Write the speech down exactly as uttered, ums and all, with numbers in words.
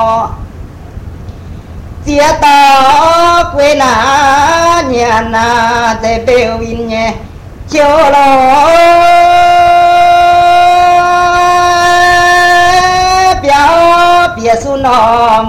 chia tao quê lá nhà na để biểu in nhé chiều lo béo bia su nó